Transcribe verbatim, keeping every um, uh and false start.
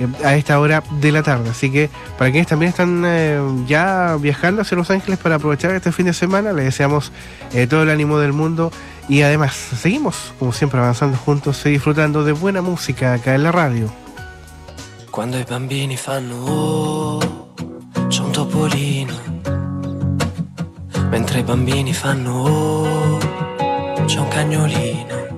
eh, a esta hora de la tarde. Así que para quienes también están eh, ya viajando hacia Los Ángeles para aprovechar este fin de semana, les deseamos eh, todo el ánimo del mundo. Y además, seguimos, como siempre, avanzando juntos y disfrutando de buena música acá en la radio. Quando i bambini fanno oh, c'è un topolino. Mentre i bambini fanno oh, c'è un cagnolino.